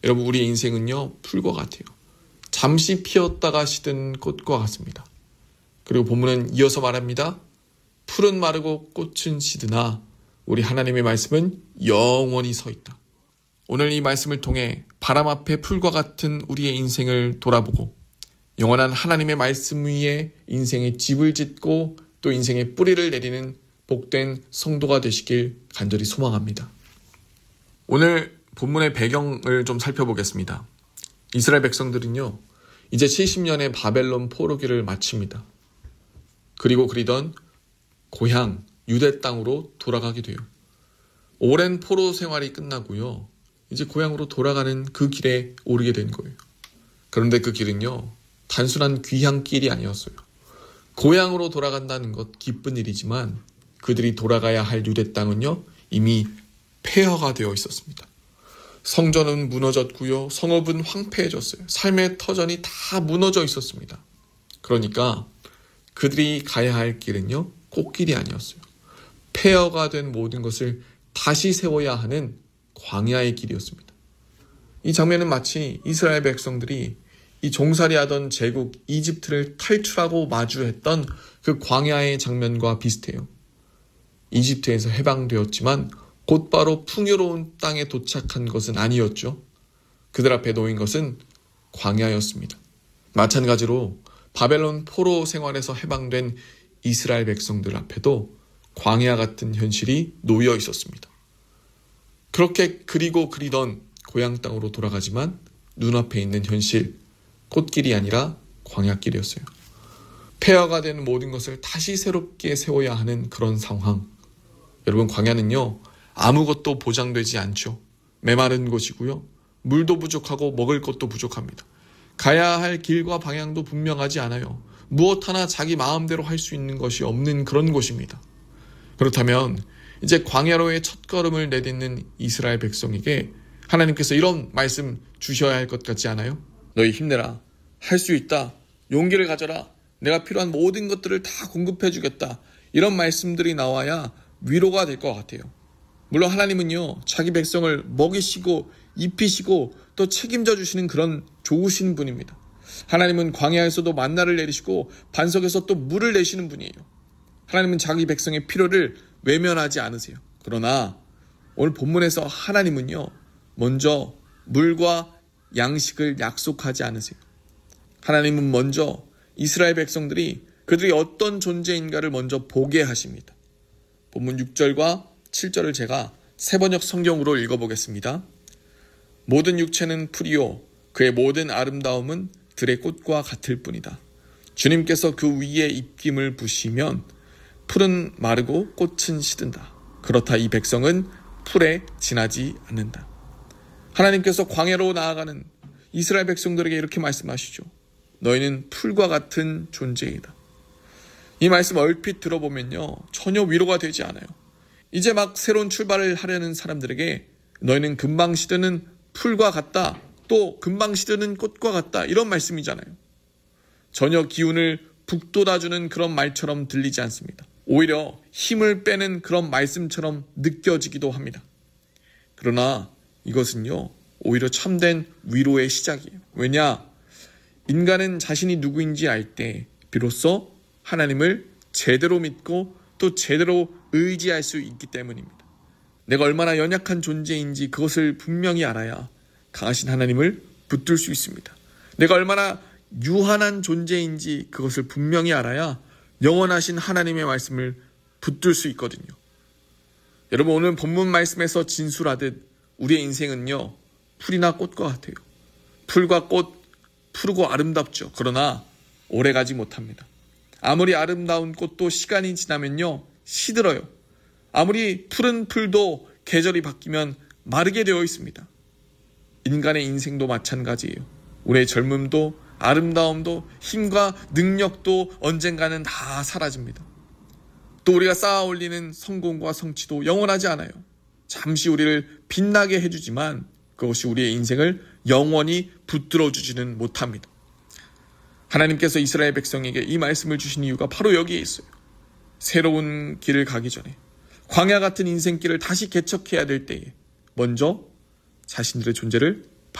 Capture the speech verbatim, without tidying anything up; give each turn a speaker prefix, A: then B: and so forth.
A: 여러분, 우리 인생은요, 풀과 같아요. 잠시 피었다가 시든 꽃과 같습니다. 그리고 본문은 이어서 말합니다. 풀은 마르고 꽃은 시드나 우리 하나님의 말씀은 영원히 서 있다. 오늘 이 말씀을 통해 바람 앞에 풀과 같은 우리의 인생을 돌아보고 영원한 하나님의 말씀 위에 인생의 집을 짓고 또 인생의 뿌리를 내리는 복된 성도가 되시길 간절히 소망합니다. 오늘 본문의 배경을 좀 살펴보겠습니다. 이스라엘 백성들은요, 이제 칠십 년의 바벨론 포로기를 마칩니다. 그리고 그리던 고향 유대 땅으로 돌아가게 돼요. 오랜 포로 생활이 끝나고요, 이제 고향으로 돌아가는 그 길에 오르게 된 거예요. 그런데 그 길은요, 단순한 귀향길이 아니었어요. 고향으로 돌아간다는 것 기쁜 일이지만 그들이 돌아가야 할 유대 땅은요, 이미 폐허가 되어 있었습니다. 성전은 무너졌고요, 성읍은 황폐해졌어요. 삶의 터전이 다 무너져 있었습니다. 그러니까 그들이 가야 할 길은요, 꽃길이 아니었어요. 폐허가 된 모든 것을 다시 세워야 하는 광야의 길이었습니다. 이 장면은 마치 이스라엘 백성들이 이 종살이하던 제국 이집트를 탈출하고 마주했던 그 광야의 장면과 비슷해요. 이집트에서 해방되었지만 곧바로 풍요로운 땅에 도착한 것은 아니었죠. 그들 앞에 놓인 것은 광야였습니다. 마찬가지로 바벨론 포로 생활에서 해방된 이스라엘 백성들 앞에도 광야 같은 현실이 놓여 있었습니다. 그렇게 그리고 그리던 고향 땅으로 돌아가지만 눈앞에 있는 현실, 꽃길이 아니라 광야길이었어요. 폐허가 된 모든 것을 다시 새롭게 세워야 하는 그런 상황. 여러분, 광야는요, 아무것도 보장되지 않죠. 메마른 곳이고요, 물도 부족하고 먹을 것도 부족합니다. 가야 할 길과 방향도 분명하지 않아요. 무엇 하나 자기 마음대로 할 수 있는 것이 없는 그런 곳입니다. 그렇다면 이제 광야로의 첫걸음을 내딛는 이스라엘 백성에게 하나님께서 이런 말씀 주셔야 할 것 같지 않아요? 너희 힘내라. 할 수 있다. 용기를 가져라. 내가 필요한 모든 것들을 다 공급해 주겠다. 이런 말씀들이 나와야 위로가 될 것 같아요. 물론 하나님은요, 자기 백성을 먹이시고 입히시고 또 책임져 주시는 그런 좋으신 분입니다. 하나님은 광야에서도 만나를 내리시고 반석에서 또 물을 내시는 분이에요. 하나님은 자기 백성의 필요를 외면하지 않으세요. 그러나 오늘 본문에서 하나님은요, 먼저 물과 양식을 약속하지 않으세요. 하나님은 먼저 이스라엘 백성들이 그들이 어떤 존재인가를 먼저 보게 하십니다. 본문 육 절과 칠 절을 제가 세번역 성경으로 읽어보겠습니다. 모든 육체는 풀이요 그의 모든 아름다움은 들의 꽃과 같을 뿐이다. 주님께서 그 위에 입김을 부시면 풀은 마르고 꽃은 시든다. 그렇다 이 백성은 풀에 지나지 않는다. 하나님께서 광야로 나아가는 이스라엘 백성들에게 이렇게 말씀하시죠. 너희는 풀과 같은 존재이다. 이 말씀 얼핏 들어보면요, 전혀 위로가 되지 않아요. 이제 막 새로운 출발을 하려는 사람들에게 너희는 금방 시드는 풀과 같다, 또 금방 시드는 꽃과 같다, 이런 말씀이잖아요. 전혀 기운을 북돋아주는 그런 말처럼 들리지 않습니다. 오히려 힘을 빼는 그런 말씀처럼 느껴지기도 합니다. 그러나 이것은요, 오히려 참된 위로의 시작이에요. 왜냐? 인간은 자신이 누구인지 알 때 비로소 하나님을 제대로 믿고 또 제대로 의지할 수 있기 때문입니다. 내가 얼마나 연약한 존재인지 그것을 분명히 알아야 강하신 하나님을 붙들 수 있습니다. 내가 얼마나 유한한 존재인지 그것을 분명히 알아야 영원하신 하나님의 말씀을 붙들 수 있거든요. 여러분, 오늘 본문 말씀에서 진술하듯 우리의 인생은요, 풀이나 꽃과 같아요. 풀과 꽃, 푸르고 아름답죠. 그러나 오래가지 못합니다. 아무리 아름다운 꽃도 시간이 지나면요, 시들어요. 아무리 푸른 풀도 계절이 바뀌면 마르게 되어 있습니다. 인간의 인생도 마찬가지예요. 우리의 젊음도 아름다움도 힘과 능력도 언젠가는 다 사라집니다. 또 우리가 쌓아 올리는 성공과 성취도 영원하지 않아요. 잠시 우리를 빛나게 해주지만 그것이 우리의 인생을 영원히 붙들어주지는 못합니다. 하나님께서 이스라엘 백성에게 이 말씀을 주신 이유가 바로 여기에 있어요. 새로운 길을 가기 전에, 광야 같은 인생길을 다시 개척해야 될 때에 먼저 자신들의 존재를